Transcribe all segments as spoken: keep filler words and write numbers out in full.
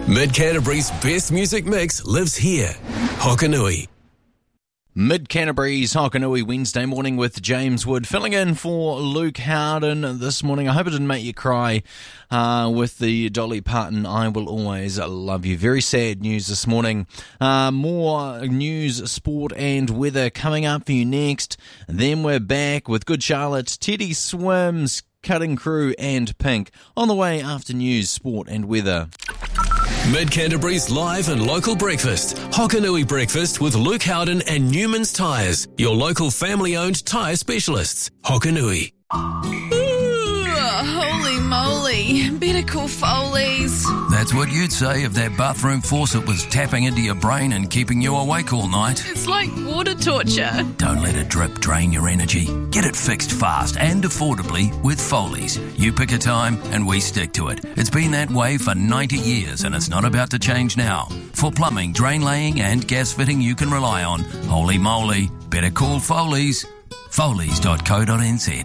Mid-Canterbury's best music mix lives here. Hokanui. Mid-Canterbury's Hokanui Wednesday morning with James Wood, filling in for Luke Howden this morning. I hope it didn't make you cry uh, with the Dolly Parton I Will Always Love You. Very sad news this morning. Uh, more news, sport and weather coming up for you next. Then we're back with Good Charlotte, Teddy Swims, Cutting Crew and Pink on the way after news, sport and weather. Mid-Canterbury's live and local breakfast. Hokanui Breakfast with Luke Howden and Newman's Tyres, your local family-owned tyre specialists. Hokanui. Ooh, holy moly. Better call Foley's. That's what you'd say if that bathroom faucet was tapping into your brain and keeping you awake all night. It's like water torture. Don't let a drip drain your energy. Get it fixed fast and affordably with Foley's. You pick a time and we stick to it. It's been that way for ninety years and it's not about to change now. For plumbing, drain laying and gas fitting you can rely on, holy moly, better call Foley's. Foley's dot co dot n z.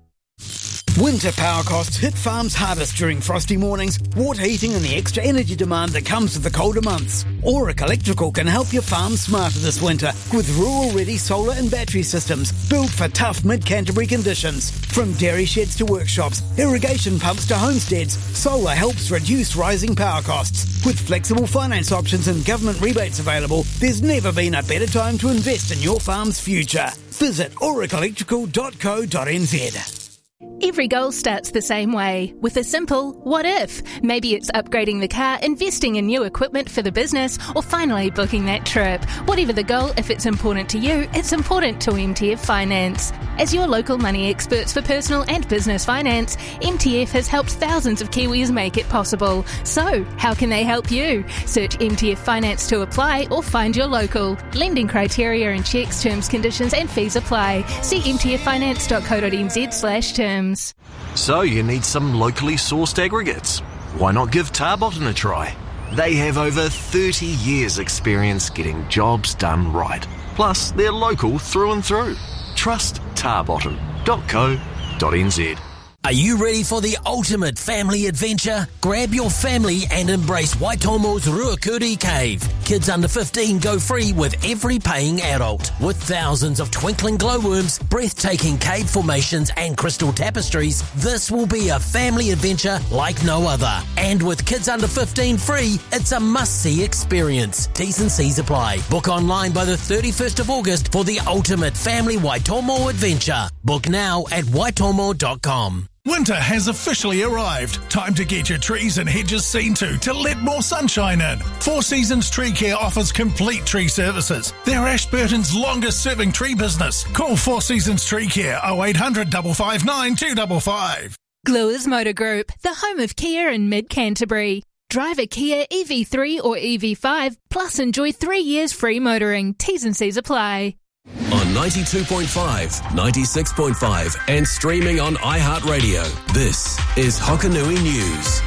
Winter power costs hit farms hardest during frosty mornings, water heating and the extra energy demand that comes with the colder months. Auric Electrical can help your farm smarter this winter with rural-ready solar and battery systems built for tough mid-Canterbury conditions. From dairy sheds to workshops, irrigation pumps to homesteads, solar helps reduce rising power costs. With flexible finance options and government rebates available, there's never been a better time to invest in your farm's future. Visit auric electrical dot co dot n z. Every goal starts the same way, with a simple what if. Maybe it's upgrading the car, investing in new equipment for the business, or finally booking that trip. Whatever the goal, if it's important to you, it's important to M T F Finance. As your local money experts for personal and business finance, M T F has helped thousands of Kiwis make it possible. So, how can they help you? Search M T F Finance to apply or find your local. Lending criteria and checks, terms, conditions and fees apply. See m t f finance dot co dot n z slash terms. So you need some locally sourced aggregates. Why not give Tarbotton a try? They have over thirty years experience getting jobs done right. Plus, they're local through and through. Trust tarbotton dot co dot n z. Are you ready for the ultimate family adventure? Grab your family and embrace Waitomo's Ruakuri Cave. Kids under fifteen go free with every paying adult. With thousands of twinkling glowworms, breathtaking cave formations and crystal tapestries, this will be a family adventure like no other. And with kids under fifteen free, it's a must-see experience. T's and C's apply. Book online by the thirty-first of August for the ultimate family Waitomo adventure. Book now at waitomo dot com. Winter has officially arrived. Time to get your trees and hedges seen to to let more sunshine in. Four Seasons Tree Care offers complete tree services. They're Ashburton's longest serving tree business. Call Four Seasons Tree Care oh eight hundred, five five nine, two five five. Gluers Motor Group, the home of Kia in mid-Canterbury. Drive a Kia E V three or E V five, plus enjoy three years free motoring. T's and C's apply. On ninety-two point five, ninety-six point five and streaming on iHeartRadio. This is Hokanui News.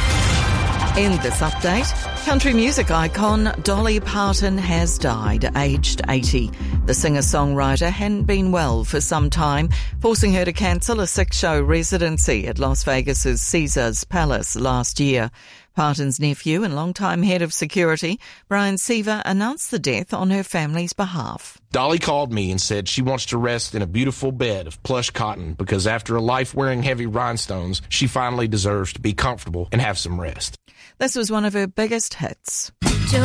In this update, country music icon Dolly Parton has died, aged eighty. The singer-songwriter hadn't been well for some time, forcing her to cancel a six-show residency at Las Vegas's Caesars Palace last year. Parton's nephew and longtime head of security, Brian Seaver, announced the death on her family's behalf. Dolly called me and said she wants to rest in a beautiful bed of plush cotton because after a life wearing heavy rhinestones, she finally deserves to be comfortable and have some rest. This was one of her biggest hits.